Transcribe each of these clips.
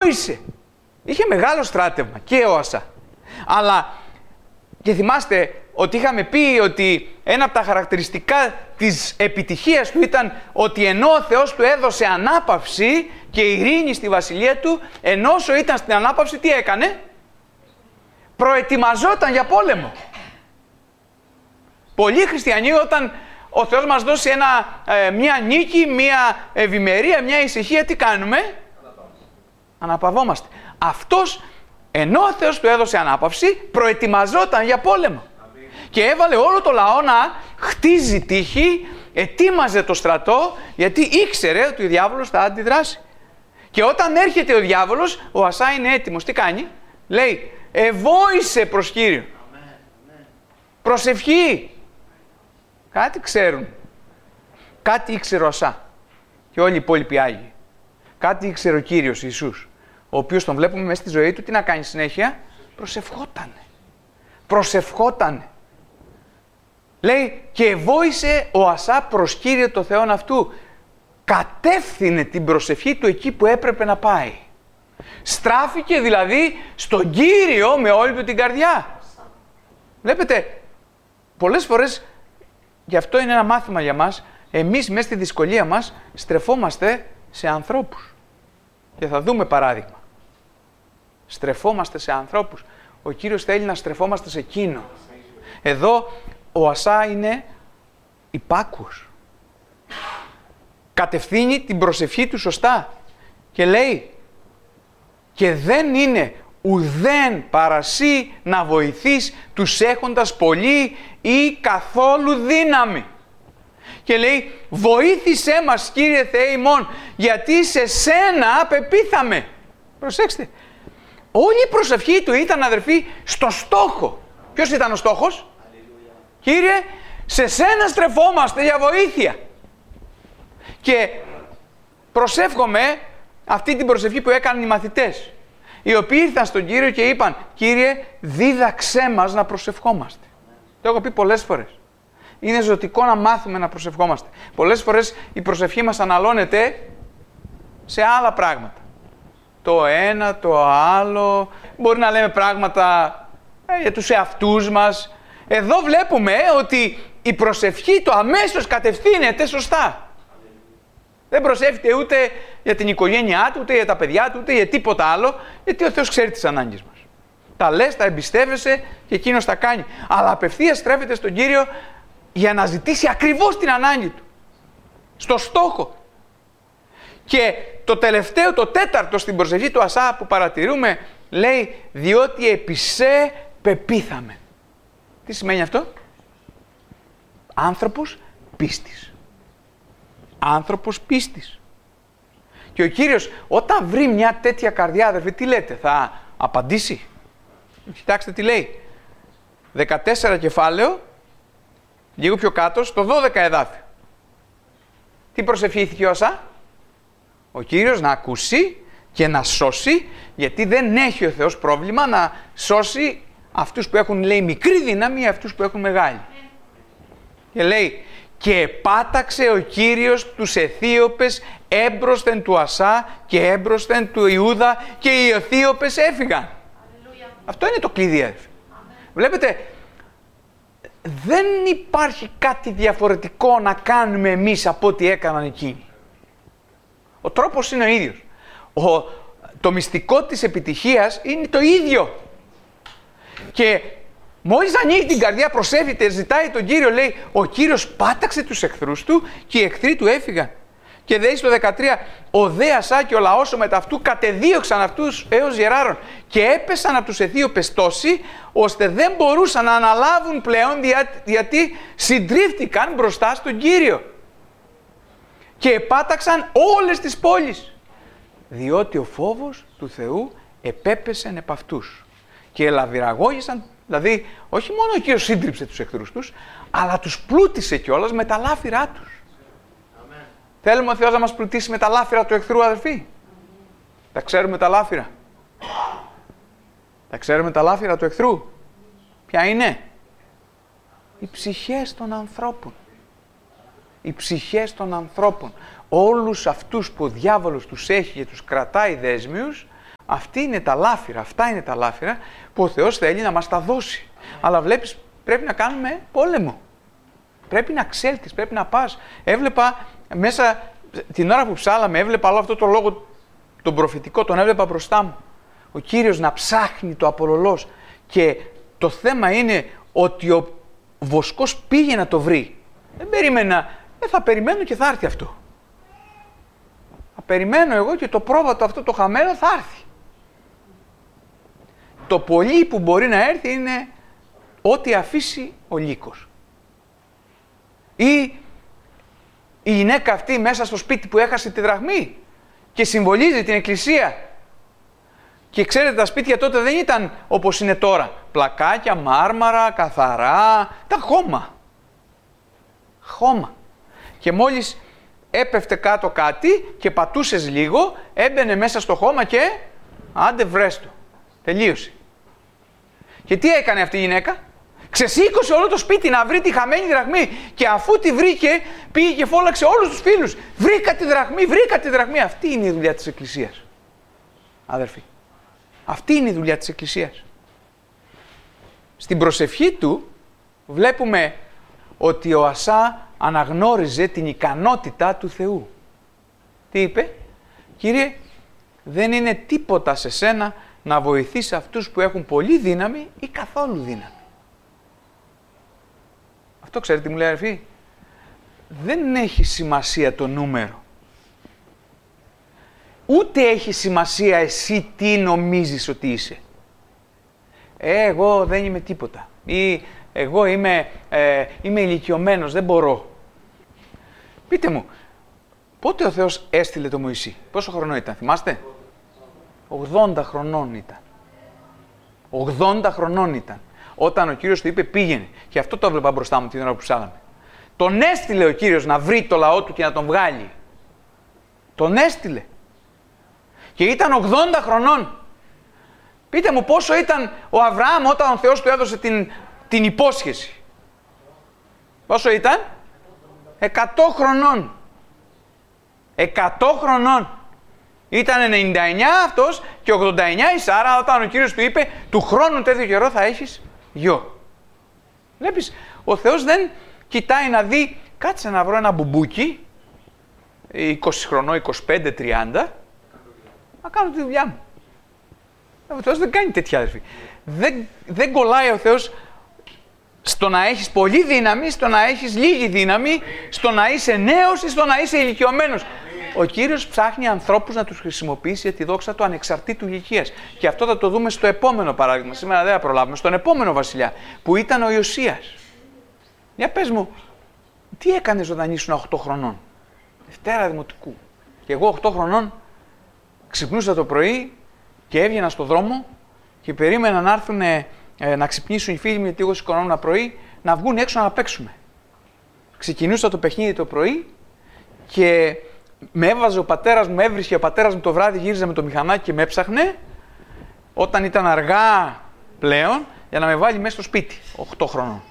ευόησε. Είχε μεγάλο στράτευμα και ο Ασά. Αλλά, και θυμάστε ότι είχαμε πει ότι ένα από τα χαρακτηριστικά της επιτυχίας του ήταν ότι ενώ ο Θεός του έδωσε ανάπαυση και ειρήνη στη βασιλεία του, ενώ όσο ήταν στην ανάπαυση, τι έκανε? Προετοιμαζόταν για πόλεμο. Πολλοί χριστιανοί, όταν ο Θεός μας δώσει μια νίκη, μια ευημερία, μια ησυχία, τι κάνουμε? Αναπαυόμαστε. Αυτός, ενώ ο Θεός του έδωσε ανάπαυση, προετοιμαζόταν για πόλεμο. Και έβαλε όλο το λαό να χτίζει τείχη, ετοίμαζε το στρατό, γιατί ήξερε ότι ο διάβολος θα αντιδράσει. Και όταν έρχεται ο διάβολος, ο Ασά είναι έτοιμος. Τι κάνει? Λέει, ευόησε προς Κύριο. Προσευχή. Κάτι ξέρουν. Κάτι ήξερε ο Ασά. Και όλοι οι υπόλοιποι Άγιοι. Κάτι ήξερε ο Κύριος Ιησούς, ο οποίος τον βλέπουμε μέσα στη ζωή του, τι να κάνει συνέχεια? Προσευχότανε. Προσευχότανε. Λέει, και ευόησε ο Ασά προς Κύριο το Θεόν αυτού. Κατεύθυνε την προσευχή του εκεί που έπρεπε να πάει. Στράφηκε δηλαδή στον Κύριο με όλη του την καρδιά. Βλέπετε, πολλές φορές, γι' αυτό είναι ένα μάθημα για μας, εμείς μέσα στη δυσκολία μας στρεφόμαστε σε ανθρώπους. Και θα δούμε παράδειγμα. Στρεφόμαστε σε ανθρώπους. Ο Κύριος θέλει να στρεφόμαστε σε εκείνο. Εδώ ο Ασά είναι υπάκουος. Κατευθύνει την προσευχή του σωστά. Και λέει, και δεν είναι ουδέν παρασύ να βοηθείς τους έχοντας πολύ ή καθόλου δύναμη. Και λέει, βοήθησέ μας Κύριε Θεέ ημών, γιατί σε σένα πεπίθαμε. Προσέξτε, όλη η προσευχή του ήταν, αδερφοί, στο στόχο. Ποιος ήταν ο στόχος? Κύριε, σε σένα στρεφόμαστε για βοήθεια. Και προσεύχομαι αυτή την προσευχή που έκαναν οι μαθητές, οι οποίοι ήρθαν στον Κύριο και είπαν, Κύριε, δίδαξέ μας να προσευχόμαστε. Το έχω πει πολλές φορές. Είναι ζωτικό να μάθουμε να προσευχόμαστε. Πολλές φορές η προσευχή μας αναλώνεται σε άλλα πράγματα. Το ένα, το άλλο. Μπορεί να λέμε πράγματα για τους εαυτούς μας. Εδώ βλέπουμε ότι η προσευχή του αμέσως κατευθύνεται σωστά. Δεν προσεύχεται ούτε για την οικογένειά του, ούτε για τα παιδιά του, ούτε για τίποτα άλλο, γιατί ο Θεός ξέρει τις ανάγκες μας. Τα λες, τα εμπιστεύεσαι και εκείνος τα κάνει. Αλλά απευθείας στρέφεται στον Κύριο για να ζητήσει ακριβώς την ανάγκη του. Στο στόχο. Και το τελευταίο, το τέταρτο στην προσευχή του Ασά που παρατηρούμε, λέει, διότι επί σε πεπίθαμε. Τι σημαίνει αυτό? Άνθρωπος πίστης. Άνθρωπος πίστης. Και ο Κύριος όταν βρει μια τέτοια καρδιά, αδερφοί, τι λέτε, θα απαντήσει? Κοιτάξτε τι λέει. 14 κεφάλαιο, λίγο πιο κάτω, στο 12 εδάφιο. Τι προσευχήθηκε ο Ασά? Ο Κύριος να ακούσει και να σώσει, γιατί δεν έχει ο Θεός πρόβλημα να σώσει αυτούς που έχουν, λέει, μικρή δύναμη ή αυτούς που έχουν μεγάλη. Και λέει, και επάταξε ο Κύριος τους Αιθίωπες έμπροσθεν του Ασά και έμπροσθεν του Ιούδα και οι Αιθίωπες έφυγαν. Αυτό είναι το κλειδί, αδερφοί. Βλέπετε, δεν υπάρχει κάτι διαφορετικό να κάνουμε εμείς από ό,τι έκαναν εκείνοι. Ο τρόπος είναι ο ίδιος. Το μυστικό της επιτυχίας είναι το ίδιο. Και μόλις ανοίγει την καρδιά, προσεύχεται, ζητάει τον Κύριο, λέει, ο Κύριος πάταξε τους εχθρούς του και οι εχθροί του έφυγαν. Και λέει στο 13, ο δε Ασά και ο λαός μετά αυτού κατεδίωξαν αυτούς έως Γεράρων και έπεσαν από τους Αιθίωπες τόσοι, ώστε δεν μπορούσαν να αναλάβουν πλέον γιατί συντρίφτηκαν μπροστά στον Κύριο. Και επάταξαν όλες τις πόλεις, διότι ο φόβος του Θεού επέπεσεν επ' αυτούς. Και ελαβυραγώγησαν, δηλαδή όχι μόνο ο Κύριος σύντριψε τους εχθρούς τους, αλλά τους πλούτησε κιόλας με τα λάφυρά τους. Amen. Θέλουμε ο Θεός να μας πλουτίσει με τα λάφυρα του εχθρού, αδερφοί? Τα ξέρουμε τα λάφυρα? Τα ξέρουμε τα λάφυρα του εχθρού? Ποια είναι? Οι ψυχές των ανθρώπων. Οι ψυχές των ανθρώπων. Όλους αυτούς που ο διάβολος τους έχει και τους κρατάει δέσμιους, Αυτή είναι τα λάφυρα, αυτά είναι τα λάφυρα που ο Θεός θέλει να μας τα δώσει. Αλλά βλέπεις, πρέπει να κάνουμε πόλεμο. Πρέπει να ξέλθεις, πρέπει να πας. Έβλεπα μέσα, την ώρα που ψάλαμε, έβλεπα όλο αυτό το λόγο, τον προφητικό, τον έβλεπα μπροστά μου. Ο Κύριος να ψάχνει το απολωλός. Και το θέμα είναι ότι ο βοσκός πήγε να το βρει. Δεν περίμενα, θα περιμένω και θα έρθει αυτό. Θα περιμένω εγώ και το πρόβατο αυτό το χαμένο θα έρθει. Το πολύ που μπορεί να έρθει είναι ό,τι αφήσει ο λύκος. Ή η γυναίκα αυτή μέσα στο σπίτι που έχασε τη δραχμή και συμβολίζει την εκκλησία. Και ξέρετε, τα σπίτια τότε δεν ήταν όπως είναι τώρα. Πλακάκια, μάρμαρα, καθαρά, ήταν χώμα. Χώμα. Και μόλις έπεφτε κάτω κάτι και πατούσες λίγο, έμπαινε μέσα στο χώμα και άντε βρες το. Τελείωσε. Και τι έκανε αυτή η γυναίκα? Ξεσήκωσε όλο το σπίτι να βρει τη χαμένη δραχμή και αφού τη βρήκε πήγε και φώναξε όλους τους φίλους. Βρήκα τη δραχμή, βρήκα τη δραχμή. Αυτή είναι η δουλειά της Εκκλησίας. Αδερφοί. Αυτή είναι η δουλειά της Εκκλησίας. Στην προσευχή του βλέπουμε ότι ο Ασά αναγνώριζε την ικανότητα του Θεού. Τι είπε? Κύριε, δεν είναι τίποτα σε σένα να βοηθήσει αυτούς που έχουν πολύ δύναμη ή καθόλου δύναμη. Αυτό ξέρετε τι μου λέει, αδερφοί? Δεν έχει σημασία το νούμερο. Ούτε έχει σημασία εσύ τι νομίζεις ότι είσαι. Εγώ δεν είμαι τίποτα. Ή εγώ είμαι ηλικιωμένος, δεν μπορώ. Πείτε μου, πότε ο Θεός έστειλε το Μωυσή? Πόσο χρονών ήταν, θυμάστε? 80 χρονών ήταν. 80 χρονών ήταν. Όταν ο Κύριος του είπε πήγαινε. Και αυτό το έβλεπα μπροστά μου την ώρα που ψάλαμε. Τον έστειλε ο Κύριος να βρει το λαό του και να τον βγάλει. Τον έστειλε. Και ήταν 80 χρονών. Πείτε μου πόσο ήταν ο Αβραάμ όταν ο Θεός του έδωσε την υπόσχεση. Πόσο ήταν? 100 χρονών. 100 χρονών. Ήταν 99 αυτός και 89 η Σάρα όταν ο Κύριος του είπε του χρόνου τέτοιο καιρό θα έχεις γιο. Βλέπεις, ο Θεός δεν κοιτάει να δει, κάτσε να βρω ένα μπουμπούκι 20 χρονών, 25, 30 να κάνω τη δουλειά μου. Ο Θεός δεν κάνει τέτοια, αδερφή. Δεν κολλάει ο Θεός στο να έχεις πολύ δύναμη, στο να έχεις λίγη δύναμη, στο να είσαι νέος ή στο να είσαι ηλικιωμένος. Ο Κύριος ψάχνει ανθρώπους να τους χρησιμοποιήσει για τη δόξα του ανεξαρτήτου ηλικίας. Και αυτό θα το δούμε στο επόμενο παράδειγμα. Σήμερα δεν θα προλάβουμε. Στον επόμενο βασιλιά, που ήταν ο Ιωσίας. Για πες μου, τι έκανες όταν ήσουν 8 χρονών? Δευτέρα Δημοτικού. Και εγώ 8 χρονών ξυπνούσα το πρωί και έβγαινα στο δρόμο και περίμενα να έρθουν να ξυπνήσουν οι φίλοι μου, γιατί εγώ σηκωνόμουν πρωί, να βγουν έξω να παίξουμε. Ξεκινούσα το παιχνίδι το πρωί και με έβαζε ο πατέρας μου, έβρισκε ο πατέρας μου το βράδυ, γύριζε με το μηχανάκι και με έψαχνε όταν ήταν αργά πλέον για να με βάλει μέσα στο σπίτι, 8 χρονών.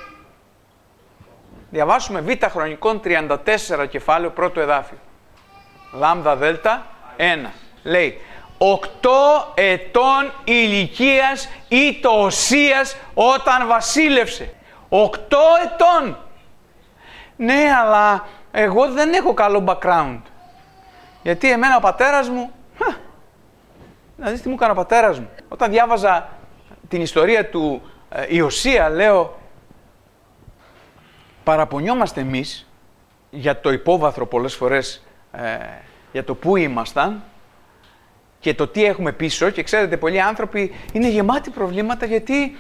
Διαβάσουμε Β' Χρονικών 34 κεφάλαιο, πρώτο εδάφιο. Λάμδα Δέλτα 1. Λέει 8 ετών ηλικίας ήταν ο Οσίας όταν βασίλευσε. 8 ετών. Ναι, αλλά εγώ δεν έχω καλό background. Γιατί εμένα ο πατέρας μου... Να δεις τι μου έκανε ο πατέρας μου. Όταν διάβαζα την ιστορία του Ιωσία, λέω... Παραπονιόμαστε εμείς για το υπόβαθρο πολλές φορές, για το πού ήμασταν και το τι έχουμε πίσω. Και ξέρετε, πολλοί άνθρωποι είναι γεμάτοι προβλήματα γιατί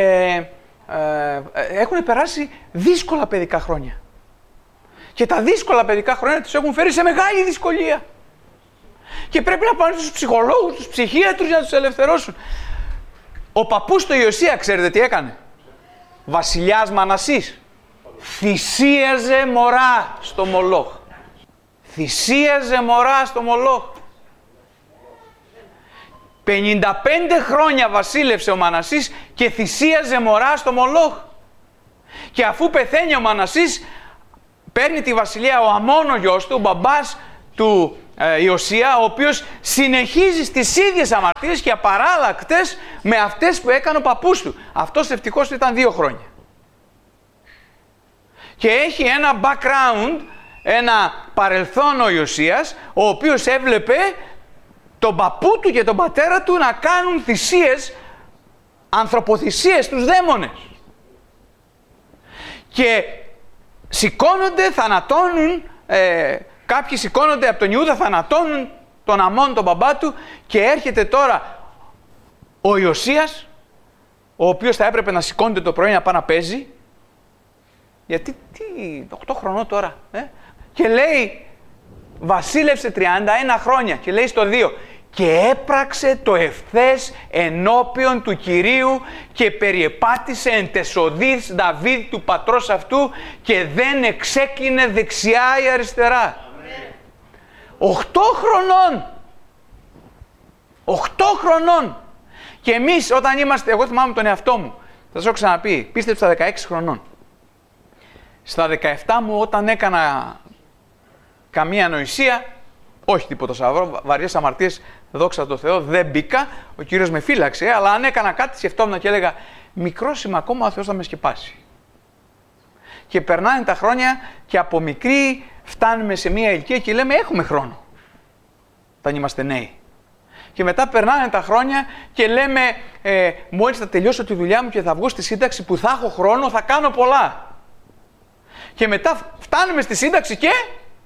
έχουν περάσει δύσκολα παιδικά χρόνια. Και τα δύσκολα παιδικά χρόνια τους έχουν φέρει σε μεγάλη δυσκολία. Και πρέπει να πάνε στους ψυχολόγους, στους ψυχίατρους για να τους ελευθερώσουν. Ο παππούς του Ιωσία, ξέρετε τι έκανε? Βασιλιάς Μανασής. Θυσίαζε μωρά στο Μολόχ. Θυσίαζε μωρά στο Μολόχ. 55 χρόνια βασίλευσε ο Μανασής και θυσίαζε μωρά στο Μολόχ. Και αφού πεθαίνει ο Μανασής, παίρνει τη βασιλεία ο Αμών ο γιος του, ο μπαμπάς του Ιωσία, ο οποίος συνεχίζει στις ίδιες αμαρτίες και απαράλλακτες με αυτές που έκανε ο παππούς του. Αυτός ευτυχώς ήταν 2 χρόνια. Και έχει ένα background, ένα παρελθόν ο Ιωσίας, ο οποίος έβλεπε τον παππού του και τον πατέρα του να κάνουν θυσίες, ανθρωποθυσίες στους δαίμονες. Και σηκώνονται, θανατώνουν, κάποιοι σηκώνονται από τον Ιούδα, θανατώνουν τον Αμών, τον μπαμπά του, και έρχεται τώρα ο Ιωσίας, ο οποίος θα έπρεπε να σηκώνεται το πρωί να πάει να παίζει, γιατί 8 χρονών τώρα, και λέει βασίλευσε 31 χρόνια, και λέει στο 2, και έπραξε το ευθές ενώπιον του Κυρίου και περιεπάτησε εν τεσοδείς Δαβίδ του πατρός αυτού και δεν εξέκλεινε δεξιά ή αριστερά. 8 χρονών! 8 χρονών! Και εμείς όταν είμαστε, εγώ θυμάμαι τον εαυτό μου, θα σας έχω ξαναπεί, πίστεψα 16 χρονών. Στα 17 μου, όταν έκανα καμία ανοησία, όχι τίποτα σοβαρό, βαριές αμαρτίες, δόξα τω Θεώ, δεν μπήκα, ο Κύριος με φύλαξε, αλλά αν έκανα κάτι σκεφτόμουν και έλεγα μικρός είμαι ακόμα, ο Θεός θα με σκεπάσει. Και περνάνε τα χρόνια και από μικροί φτάνουμε σε μια ηλικία και λέμε έχουμε χρόνο, όταν είμαστε νέοι. Και μετά περνάνε τα χρόνια και λέμε μόλις θα τελειώσω τη δουλειά μου και θα βγω στη σύνταξη που θα έχω χρόνο, θα κάνω πολλά. Και μετά φτάνουμε στη σύνταξη και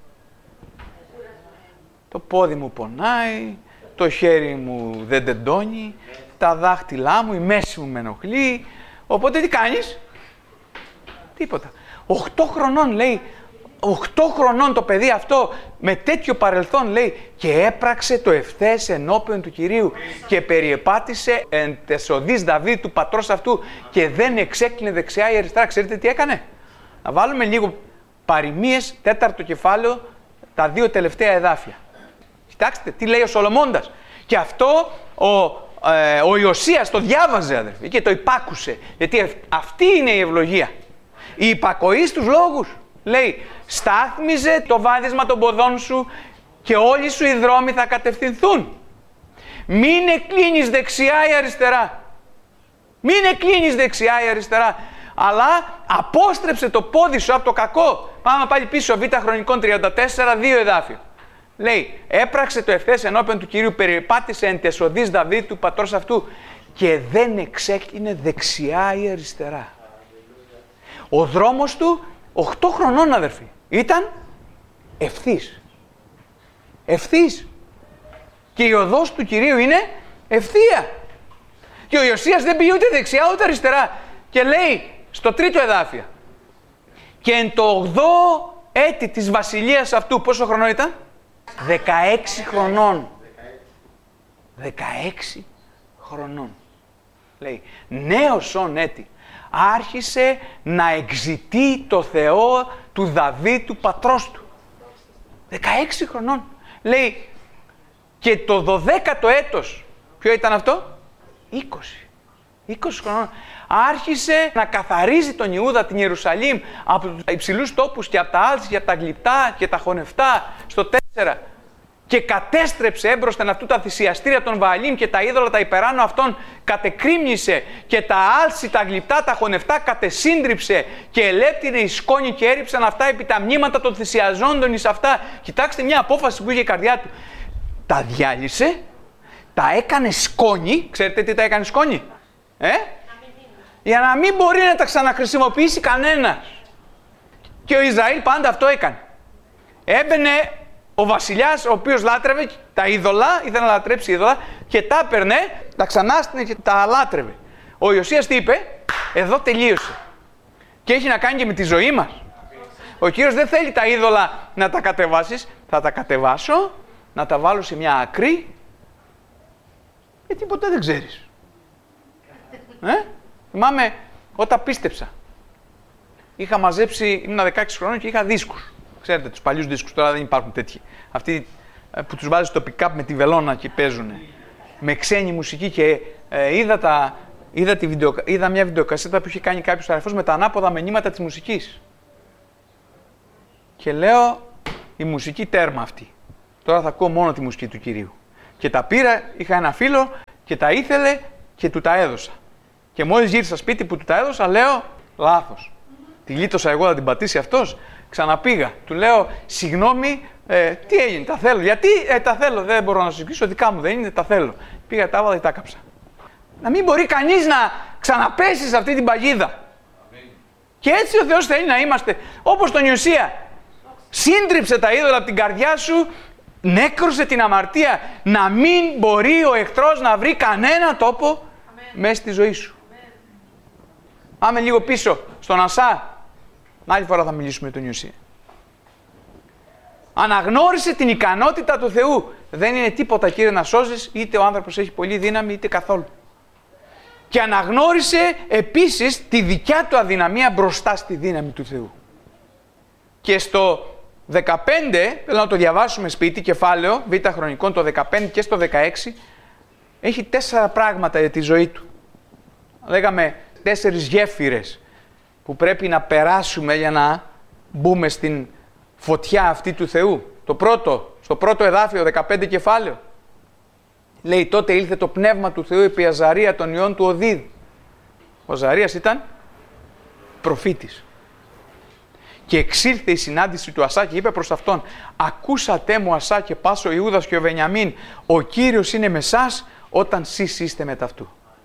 το πόδι μου πονάει, το χέρι μου δεν τεντώνει, τα δάχτυλά μου, η μέση μου με ενοχλεί. Οπότε τι κάνεις? Τίποτα. 8 χρονών λέει, 8 χρονών το παιδί αυτό με τέτοιο παρελθόν λέει, και έπραξε το ευθές ενώπιον του Κυρίου και περιεπάτησε εν τεσοδείς Δαβίδ του πατρός αυτού και δεν εξέκλεινε δεξιά ή αριστερά. Ξέρετε τι έκανε? Να βάλουμε λίγο παροιμίες, 4ο κεφάλαιο, τα 2 τελευταία εδάφια. Κοιτάξτε τι λέει ο Σολομώντας. Και αυτό ο Ιωσίας το διάβαζε, αδερφοί, και το υπάκουσε. Γιατί αυτή είναι η ευλογία. Η υπακοή στους λόγους. Λέει, στάθμιζε το βάδισμα των ποδών σου και όλοι σου οι δρόμοι θα κατευθυνθούν. Μην εκκλίνεις δεξιά ή αριστερά. Μην εκκλίνεις δεξιά ή αριστερά. Αλλά απόστρεψε το πόδι σου από το κακό. Πάμε πάλι πίσω, Β' Χρονικών 34, 2 εδάφιο. Λέει, έπραξε το ευθές ενώπιον του Κυρίου, περιπάτησε εν τεσοδείς Δαβίδ του πατρός αυτού και δεν εξέκλεινε δεξιά ή αριστερά. Ο δρόμος του, 8 χρονών αδερφοί, ήταν ευθύς. Ευθύς. Και η οδός του Κυρίου είναι ευθεία. Και ο Ιωσίας δεν πήγε ούτε δεξιά ούτε αριστερά. Και λέει στο 3ο εδάφιο, και εν το 8ο έτη της βασιλείας αυτού, πόσο χρονών ήταν? 16 χρονών. 16 χρονών. Λέει, νέος όν έτη, άρχισε να εξητεί το Θεό του Δαβίδ του πατρός του. 16 χρονών. Λέει, και το 12ο έτος, ποιο ήταν αυτό? 20 χρονών. Άρχισε να καθαρίζει τον Ιούδα, την Ιερουσαλήμ, από τους υψηλούς τόπους και από τα άλση και από τα γλυπτά και τα χωνευτά, στο 4. Και κατέστρεψε έμπροσθεν αυτού τα θυσιαστήρια των Βααλίμ και τα είδωλα τα υπεράνω αυτών κατεκρίμνησε και τα άλση, τα γλυπτά, τα χωνευτά κατεσύντριψε και ελέπτυνε η σκόνη και έριψαν αυτά επί τα μνήματα των θυσιαζόντων εις αυτά. Κοιτάξτε μια απόφαση που είχε η καρδιά του. Τα διάλυσε, τα έκανε σκόνη. Ξέρετε τι τα έκανε σκόνη? Για να μην μπορεί να τα ξαναχρησιμοποιήσει κανένας. Και ο Ισραήλ πάντα αυτό έκανε. Έμπαινε ο βασιλιάς, ο οποίος λάτρευε τα είδωλα, ήθελε να λατρέψει είδωλα, και τα έπαιρνε, τα ξανάστηνε και τα λάτρευε. Ο Ιωσίας τι είπε? Εδώ τελείωσε. Και έχει να κάνει και με τη ζωή μας. Ο Κύριος δεν θέλει τα είδωλα να τα κατεβάσεις. Θα τα κατεβάσω, να τα βάλω σε μια άκρη, γιατί ποτέ δεν ξέρεις. Θυμάμαι όταν πίστεψα. Είχα μαζέψει, ήμουν 16 χρόνων και είχα δίσκους. Ξέρετε, τους παλιούς δίσκους, τώρα δεν υπάρχουν τέτοιοι. Αυτοί που τους βάζεις στο pick-up με τη βελόνα και παίζουν. Με ξένη μουσική και είδα μια βιντεοκασέτα που είχε κάνει κάποιος αδερφός με τα ανάποδα μηνύματα της μουσικής. Και λέω, η μουσική τέρμα αυτή. Τώρα θα ακούω μόνο τη μουσική του Κυρίου. Και τα πήρα, είχα ένα φίλο και τα ήθελε και του τα έδωσα. Και μόλις γύρισα σπίτι που του τα έδωσα, λέω λάθος. Τη γλίτωσα εγώ να την πατήσει αυτός. Ξαναπήγα. Του λέω συγγνώμη, τι έγινε, τα θέλω. Γιατί τα θέλω, δεν μπορώ να σου εξηγήσω, δικά μου δεν είναι, τα θέλω. Πήγα, τα έβαλα και τα κάψα. Να μην μπορεί κανείς να ξαναπέσει σε αυτή την παγίδα. Και έτσι ο Θεός θέλει να είμαστε όπως τον Ιωσία. Σύντριψε τα είδωλα από την καρδιά σου, νέκρωσε την αμαρτία, να μην μπορεί ο εχθρός να βρει κανένα τόπο μέσα στη ζωή σου. Πάμε λίγο πίσω στον Ασά. Άλλη φορά θα μιλήσουμε με τον Ιωσία. Αναγνώρισε την ικανότητα του Θεού. Δεν είναι τίποτα, Κύριε, να σώζεις, είτε ο άνθρωπος έχει πολύ δύναμη είτε καθόλου. Και αναγνώρισε επίσης τη δικιά του αδυναμία μπροστά στη δύναμη του Θεού. Και στο 15, θέλω να το διαβάσουμε σπίτι, κεφάλαιο, Β' Χρονικών, το 15 και στο 16, έχει 4 πράγματα για τη ζωή του. Λέγαμε 4 γέφυρες που πρέπει να περάσουμε για να μπούμε στην φωτιά αυτή του Θεού. Το πρώτο, στο πρώτο εδάφιο, 15 κεφάλαιο, λέει τότε ήλθε το πνεύμα του Θεού επί Αζαρία των ιών του Οδίδ. Ο Αζαρίας ήταν προφήτης. Και εξήλθε η συνάντηση του Ασά και είπε προς αυτόν, ακούσατε μου Ασά και πάσο Ιούδας και ο Βενιαμίν, ο Κύριος είναι με σας όταν σεις είστε με ταυτού.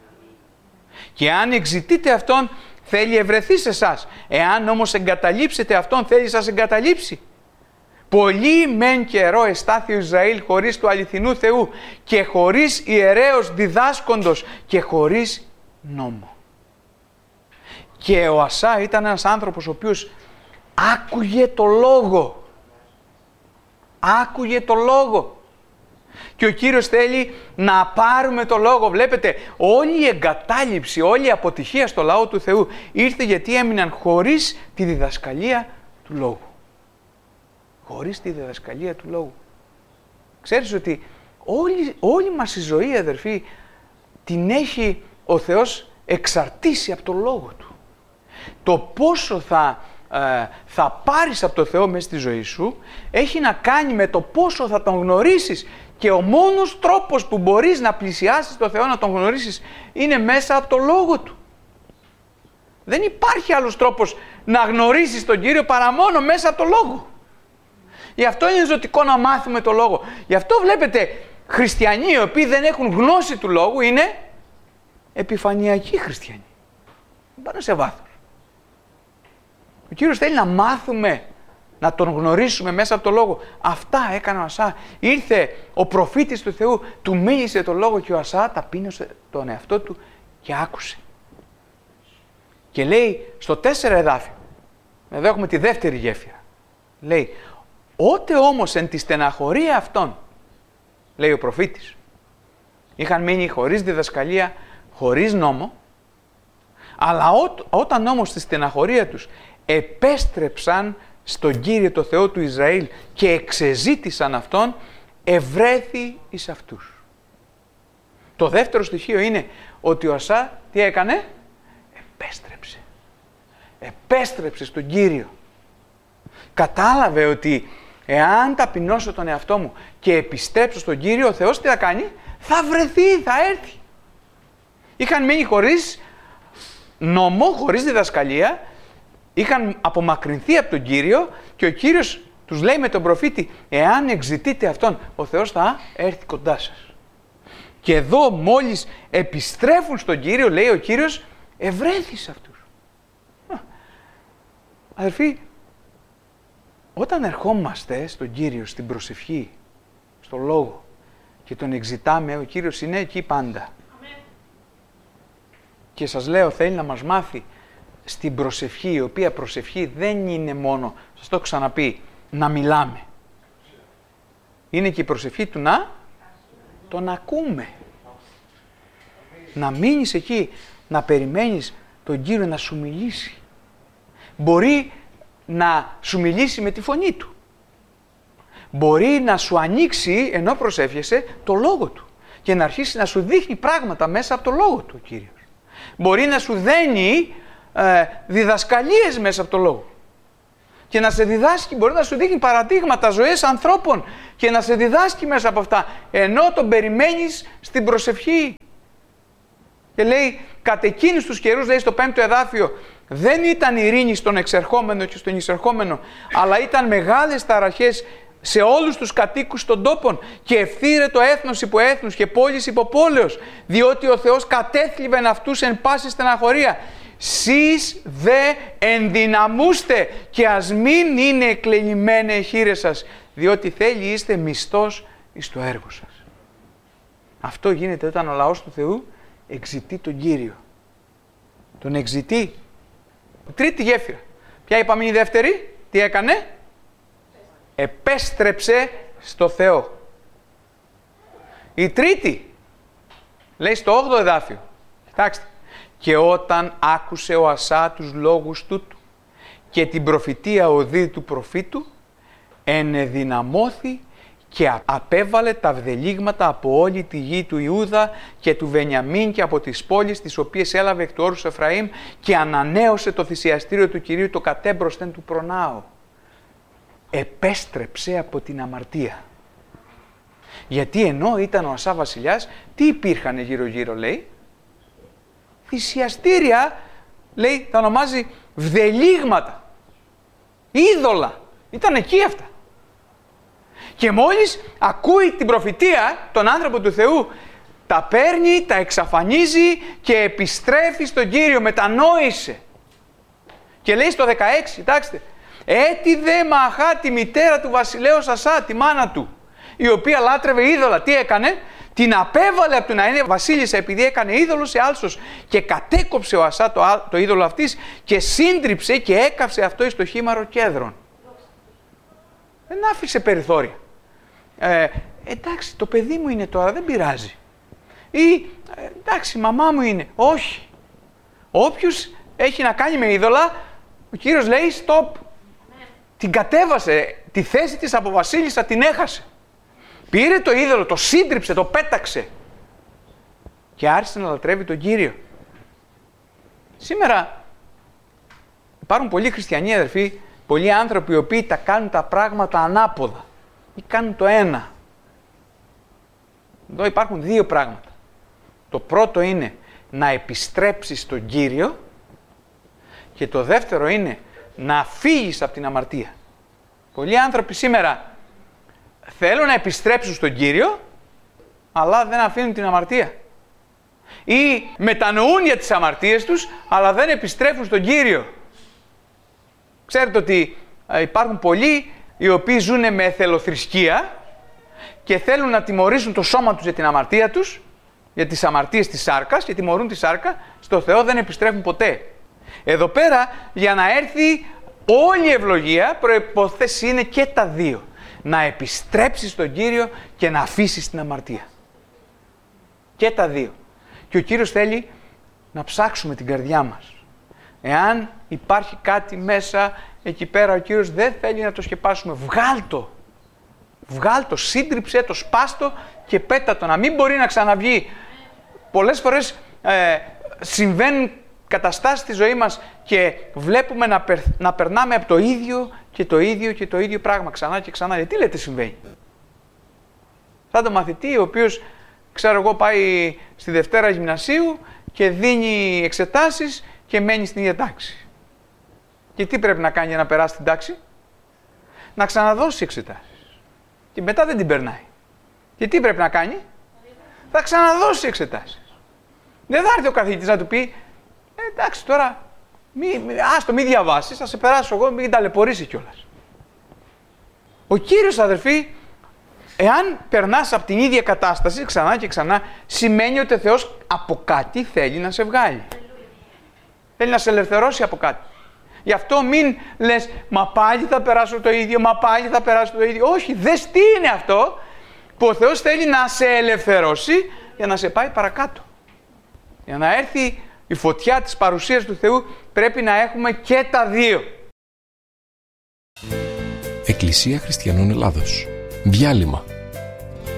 Και αν εξητείτε αυτόν θέλει ευρεθεί σε εσάς, εάν όμως εγκαταλείψετε αυτόν θέλει σας εγκαταλείψει. Πολύ μεν καιρό εστάθη ο Ισραήλ χωρίς του αληθινού Θεού και χωρίς ιερέως διδάσκοντος και χωρίς νόμο. Και ο Ασά ήταν ένας άνθρωπος ο οποίος άκουγε το λόγο. Άκουγε το λόγο. Και ο Κύριος θέλει να πάρουμε το λόγο. Βλέπετε, όλη η εγκατάλειψη, όλη η αποτυχία στο λαό του Θεού ήρθε γιατί έμειναν χωρίς τη διδασκαλία του λόγου. Χωρίς τη διδασκαλία του λόγου. Ξέρεις ότι όλη μας η ζωή, αδερφοί, την έχει ο Θεός εξαρτήσει από το λόγο του. Το πόσο θα πάρεις από το Θεό μέσα στη ζωή σου έχει να κάνει με το πόσο θα τον γνωρίσεις. Και ο μόνος τρόπος που μπορείς να πλησιάσεις το Θεό, να τον γνωρίσεις, είναι μέσα από το λόγο του. Δεν υπάρχει άλλος τρόπος να γνωρίσεις τον Κύριο παρά μόνο μέσα από το λόγο. Γι' αυτό είναι ζωτικό να μάθουμε το λόγο. Γι' αυτό βλέπετε χριστιανοί οι οποίοι δεν έχουν γνώση του λόγου είναι επιφανειακοί χριστιανοί. Δεν πάνε σε βάθος. Ο Κύριος θέλει να μάθουμε, να τον γνωρίσουμε μέσα από το λόγο. Αυτά έκανε ο Ασά. Ήρθε ο προφήτης του Θεού, του μίλησε το λόγο και ο Ασά ταπείνωσε τον εαυτό του και άκουσε. Και λέει στο 4 εδάφιο, εδώ έχουμε τη δεύτερη γέφυρα, λέει, ότε όμως εν τη στεναχωρία αυτών, λέει ο προφήτης, είχαν μείνει χωρίς διδασκαλία, χωρίς νόμο, αλλά όταν όμως στη στεναχωρία τους επέστρεψαν στον Κύριο το Θεό του Ισραήλ και εξεζήτησαν Αυτόν, ευρέθη εις αυτούς. Το δεύτερο στοιχείο είναι ότι ο Ασά τι έκανε? Επέστρεψε. Επέστρεψε στον Κύριο. Κατάλαβε ότι εάν ταπεινώσω τον εαυτό μου και επιστρέψω στον Κύριο, ο Θεός τι θα κάνει? Θα βρεθεί, θα έρθει. Είχαν μείνει χωρίς νόμο, χωρίς διδασκαλία, είχαν απομακρυνθεί από τον Κύριο και ο Κύριος τους λέει με τον προφήτη, εάν εξητείτε Αυτόν, ο Θεός θα έρθει κοντά σας. Και εδώ μόλις επιστρέφουν στον Κύριο, λέει ο Κύριος, ευρέθη σε αυτούς. Αδερφοί, όταν ερχόμαστε στον Κύριο, στην προσευχή, στο λόγο και τον εξητάμε, ο Κύριος είναι εκεί πάντα. Και σας λέω, θέλει να μας μάθει στην προσευχή, η οποία προσευχή δεν είναι μόνο, σας το έχω ξαναπεί, να μιλάμε. Είναι και η προσευχή του να τον ακούμε. Να μείνεις εκεί, να περιμένεις τον Κύριο να σου μιλήσει. Μπορεί να σου μιλήσει με τη φωνή του. Μπορεί να σου ανοίξει, ενώ προσεύχεσαι, το λόγο του και να αρχίσει να σου δείχνει πράγματα μέσα από το λόγο του ο Κύριος. Μπορεί να σου δένει διδασκαλίες μέσα από το λόγο. και να σε διδάσκει, μπορεί να σου δείχνει παραδείγματα ζωές ανθρώπων και να σε διδάσκει μέσα από αυτά, ενώ τον περιμένεις στην προσευχή. Και λέει, κατ' εκείνους τους καιρούς, λέει στο 5ο εδάφιο, δεν ήταν ειρήνη στον εξερχόμενο και στον εισερχόμενο, αλλά ήταν μεγάλες ταραχές σε όλους τους κατοίκους των τόπων και ευθύρε το έθνος υπό έθνους και πόλης υπό πόλεως, διότι ο Θεός κατέθλιβεν αυτούς εν πάση στεναχωρία. Σεις δε ενδυναμούστε και ας μην είναι εκλενημένε οι χείλες σας, διότι θέλει είστε μισθός εις το έργο σας. Αυτό γίνεται όταν ο λαός του Θεού εξητεί τον Κύριο. Τον εξητεί. Τρίτη γέφυρα. Ποια είπαμε η δεύτερη? Τι έκανε? Επέστρεψε στο Θεό. Η τρίτη λέει στο 8ο εδάφιο. Κοιτάξτε. Και όταν άκουσε ο Ασά τους λόγους τούτου και την προφητεία οδή του προφήτου, ενεδυναμώθη και απέβαλε τα βδελίγματα από όλη τη γη του Ιούδα και του Βενιαμίν και από τις πόλεις τις οποίες έλαβε εκ του όρους Εφραήμ και ανανέωσε το θυσιαστήριο του Κυρίου το κατέμπροσθεν του προνάου. Επέστρεψε από την αμαρτία. Γιατί ενώ ήταν ο Ασά βασιλιάς, τι υπήρχανε γύρω-γύρω, λέει? Θυσιαστήρια, λέει, τα ονομάζει βδελίγματα, είδωλα. Ήταν εκεί αυτά. Και μόλις ακούει την προφητεία, τον άνθρωπο του Θεού, τα παίρνει, τα εξαφανίζει και επιστρέφει στον Κύριο, μετανόησε. Και λέει στο 16, κοιτάξτε, έτι δε Μαχά τη μητέρα του βασιλέως Ασά, τη μάνα του, η οποία λάτρευε είδωλα. Τι έκανε? Την απέβαλε από το να είναι βασίλισσα επειδή έκανε είδωλο σε άλσος και κατέκοψε ο Ασά το είδωλο αυτής και σύντριψε και έκαψε αυτό εις το χήμαρο κέδρων. Δεν άφησε περιθώρια. Εντάξει, το παιδί μου είναι τώρα, δεν πειράζει. Ή εντάξει, μαμά μου είναι. Όχι. Όποιος έχει να κάνει με είδωλα, ο Κύριος λέει stop. Την κατέβασε, τη θέση της από βασίλισσα την έχασε. Πήρε το είδωλο, το σύντριψε, το πέταξε και άρχισε να λατρεύει τον Κύριο. Σήμερα υπάρχουν πολλοί χριστιανοί, αδερφοί, πολλοί άνθρωποι οι οποίοι τα κάνουν τα πράγματα ανάποδα ή κάνουν το ένα. Εδώ υπάρχουν δύο πράγματα. Το πρώτο είναι να επιστρέψεις στον Κύριο και το δεύτερο είναι να φύγεις από την αμαρτία. Πολλοί άνθρωποι σήμερα θέλουν να επιστρέψουν στον Κύριο, αλλά δεν αφήνουν την αμαρτία. Ή μετανοούν για τις αμαρτίες τους, αλλά δεν επιστρέφουν στον Κύριο. Ξέρετε ότι υπάρχουν πολλοί οι οποίοι ζουν με εθελοθρησκεία και θέλουν να τιμωρήσουν το σώμα τους για την αμαρτία τους, για τις αμαρτίες της σάρκας και τιμωρούν τη σάρκα, στο Θεό δεν επιστρέφουν ποτέ. Εδώ πέρα, για να έρθει όλη η ευλογία, προϋπόθεση είναι και τα δύο. Να επιστρέψεις στον Κύριο και να αφήσεις την αμαρτία. Και τα δύο. Και ο Κύριος θέλει να ψάξουμε την καρδιά μας. Εάν υπάρχει κάτι μέσα εκεί πέρα, ο Κύριος δεν θέλει να το σκεπάσουμε. Βγάλ' το, σύντριψέ το, σπάστο και πέτα το, να μην μπορεί να ξαναβγεί. Πολλές φορές συμβαίνουν καταστάσεις στη ζωή μας και βλέπουμε να περνάμε από το ίδιο και το ίδιο και το ίδιο πράγμα ξανά και ξανά. Τι λέτε συμβαίνει? Σαν το μαθητή ο οποίος, ξέρω εγώ, πάει στη Δευτέρα Γυμνασίου και δίνει εξετάσεις και μένει στην ίδια τάξη. Και τι πρέπει να κάνει για να περάσει την τάξη? Να ξαναδώσει εξετάσεις. Και μετά δεν την περνάει. Και τι πρέπει να κάνει? Θα ξαναδώσει εξετάσεις. Δεν θα έρθει ο καθηγητής να του πει εντάξει τώρα, άστο, μη διαβάσεις, θα σε περάσω εγώ, μην ταλαιπωρήσει κιόλας. Ο Κύριος, αδερφοί, εάν περνάς από την ίδια κατάσταση ξανά και ξανά, σημαίνει ότι ο Θεός από κάτι θέλει να σε βγάλει. Θέλει να σε ελευθερώσει από κάτι. Γι' αυτό μην λες, μα πάλι θα περάσω το ίδιο, μα πάλι θα περάσω το ίδιο. Όχι, δες τι είναι αυτό που ο Θεός θέλει να σε ελευθερώσει για να σε πάει παρακάτω. Για να έρθει η φωτιά της παρουσίας του Θεού πρέπει να έχουμε και τα δύο. Εκκλησία Χριστιανών Ελλάδος. Διάλειμμα.